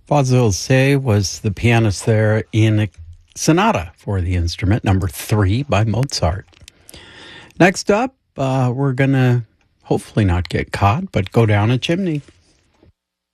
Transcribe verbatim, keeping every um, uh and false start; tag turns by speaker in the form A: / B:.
A: Fazil Say was the pianist there in a sonata for the instrument, number three by Mozart. Next up, uh, we're going to hopefully not get caught, but go down a chimney.